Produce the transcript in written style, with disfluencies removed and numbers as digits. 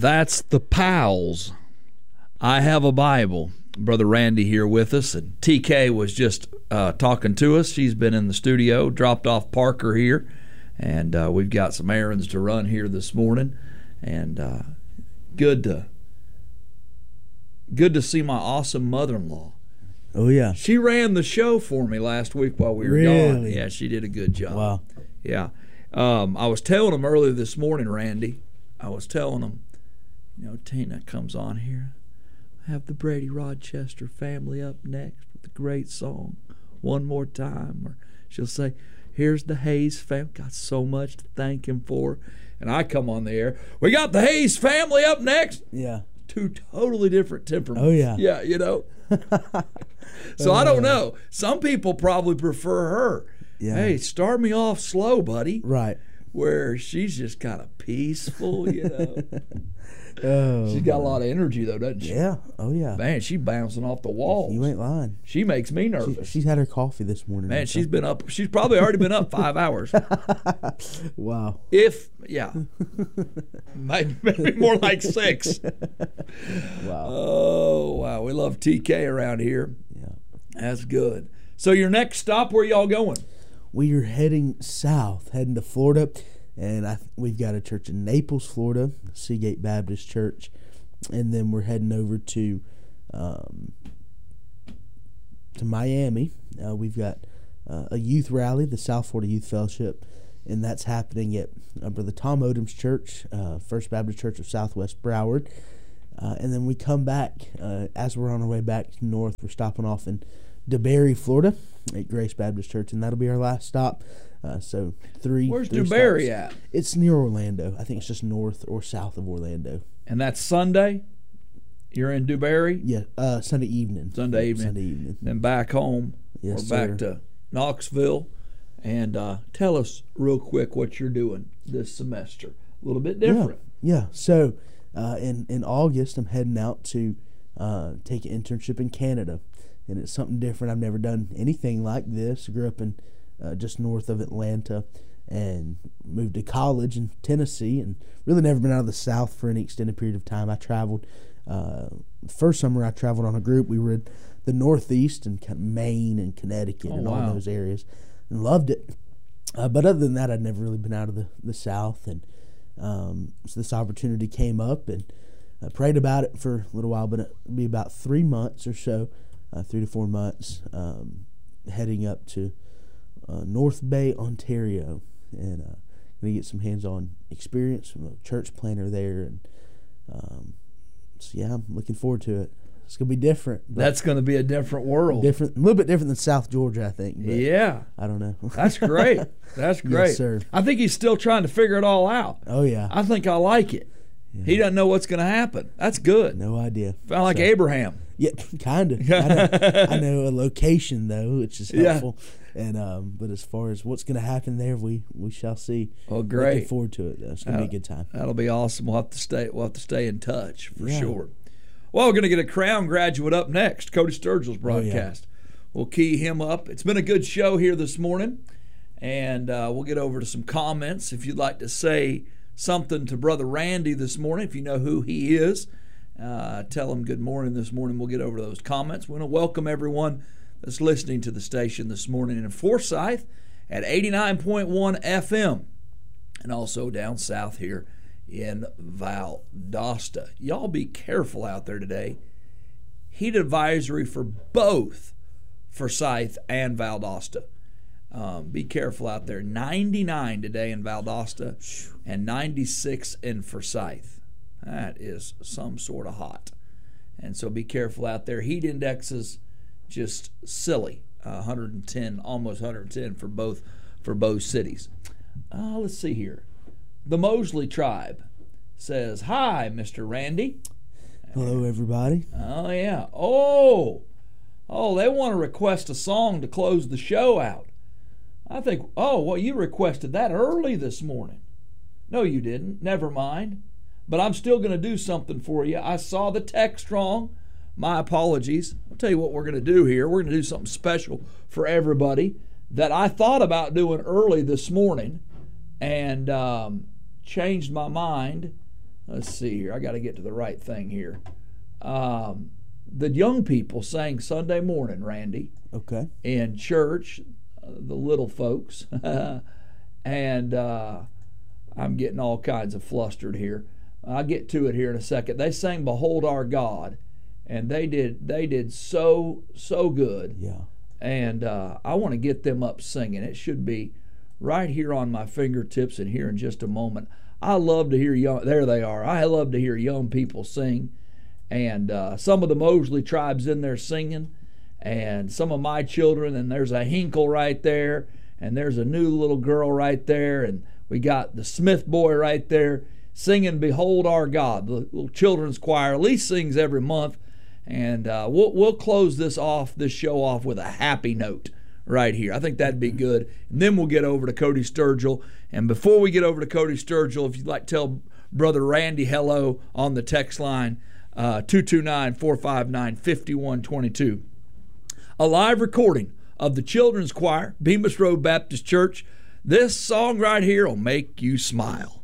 That's the Pals. I Have a Bible. Brother Randy here with us, and TK was just talking to us. She's been in the studio, dropped off Parker here, and we've got some errands to run here this morning. And good to see my awesome mother-in-law. Oh, yeah. She ran the show for me last week while we were gone. Yeah, she did a good job. Wow. Yeah. I was telling them earlier this morning, Randy, I was telling them, Tina comes on here. Have the Brady Rochester family up next with a great song, One More Time. Or she'll say, here's the Hayes family. Got so much to thank him for. And I come on the air, we got the Hayes family up next. Yeah. Two totally different temperaments. Oh, yeah. Yeah, So I don't know. Some people probably prefer her. Yeah. Hey, start me off slow, buddy. Right. Where she's just kind of peaceful, Oh, She's got a lot of energy, though, doesn't she? Yeah. Oh, yeah. Man, she's bouncing off the walls. You ain't lying. She makes me nervous. She's had her coffee this morning. Man, she's been up. She's probably already been up 5 hours. Wow. Maybe more like 6. Wow. Oh, wow. We love TK around here. Yeah. That's good. So your next stop, where y'all going? We are heading south, heading to Florida, and we've got a church in Naples, Florida, Seagate Baptist Church, and then we're heading over to Miami. We've got a youth rally, the South Florida Youth Fellowship, and that's happening at Brother Tom Odom's church, First Baptist Church of Southwest Broward. And then we come back, as we're on our way back north, we're stopping off in DeBerry, Florida, at Grace Baptist Church, and that'll be our last stop. So Where's three DeBerry stops. at? It's near Orlando. I think it's just north or south of Orlando. And that's Sunday? You're in DeBerry? Yeah, Sunday evening. Sunday evening. Sunday evening. Then back home. Yes, or back sir. to Knoxville. And tell us real quick what you're doing this semester. A little bit different. Yeah. So in August, I'm heading out to take an internship in Canada. And it's something different. I've never done anything like this. Grew up in just north of Atlanta and moved to college in Tennessee and really never been out of the South for any extended period of time. I traveled. First summer I traveled on a group. We were in the Northeast and kind of Maine and Connecticut and all those areas and loved it. But other than that, I'd never really been out of the South. And so this opportunity came up, and I prayed about it for a little while, but it'll be about 3 months or so. 3 to 4 months, heading up to North Bay, Ontario, and going to get some hands-on experience from a church planner there, and so yeah, I'm looking forward to it. It's going to be different. That's going to be a different world. A little bit different than South Georgia, I think. But yeah, I don't know. That's great. That's great. Yes, sir. I think he's still trying to figure it all out. Oh yeah. I think I like it. Yeah. He doesn't know what's going to happen. That's good. No idea. Sound like Abraham. Yeah, kind of. I know a location though, which is helpful. Yeah. And but as far as what's going to happen there, we shall see. Oh, great! Looking forward to it. Though. It's going to be a good time. That'll be awesome. We'll have to stay in touch for sure. Well, we're going to get a Crown graduate up next. Cody Sturgill's broadcast. We'll key him up. It's been a good show here this morning, and we'll get over to some comments. If you'd like to say something to Brother Randy this morning, if you know who he is, tell him good morning this morning. We'll get over to those comments. We want to welcome everyone that's listening to the station this morning in Forsyth at 89.1 FM, and also down south here in Valdosta. Y'all be careful out there today. Heat advisory for both Forsyth and Valdosta. Be careful out there. 99 today in Valdosta and 96 in Forsyth. That is some sort of hot. And so be careful out there. Heat indexes just silly. 110, almost 110 for both cities. Let's see here. The Mosley Tribe says, "Hi, Mr. Randy." Hello, everybody. Oh, yeah. Oh, they want to request a song to close the show out. I think, you requested that early this morning. No, you didn't. Never mind. But I'm still going to do something for you. I saw the text wrong. My apologies. I'll tell you what we're going to do here. We're going to do something special for everybody that I thought about doing early this morning and changed my mind let's see here. I got to get to the right thing here. The young people sang Sunday morning, Randy. Okay. In church, the little folks. And I'm getting all kinds of flustered here. I'll get to it here in a second. They sang Behold Our God, and they did so good. Yeah. And I want to get them up singing. It should be right here on my fingertips and here in just a moment. I love to hear there they are. I love to hear young people sing. And some of the Mosley tribes in there singing, and some of my children, and there's a Hinkle right there, and there's a new little girl right there, and we got the Smith boy right there singing Behold Our God. The little children's choir at least sings every month, and we'll close this show off with a happy note right here. I think that'd be good. And then we'll get over to Cody Sturgill. And before we get over to Cody Sturgill, if you'd like to tell Brother Randy hello on the text line, 229-459-5122. A live recording of the children's choir, Bemis Road Baptist Church. This song right here will make you smile.